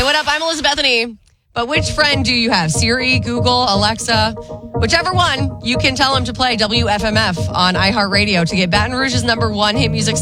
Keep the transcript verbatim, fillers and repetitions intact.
what up? I'm Elizabeth Bethany. But which friend do you have? Siri, Google, Alexa? Whichever one, you can tell them to play W F M F on iHeartRadio to get Baton Rouge's number one hit music